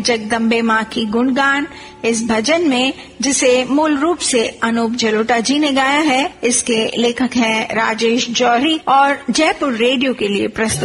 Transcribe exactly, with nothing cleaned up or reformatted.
जगदम्बे माँ की गुणगान। इस भजन में, जिसे मूल रूप से अनूप जलोटा जी ने गाया है, इसके लेखक हैं राजेश जौहरी और जयपुर रेडियो के लिए प्रस्तुत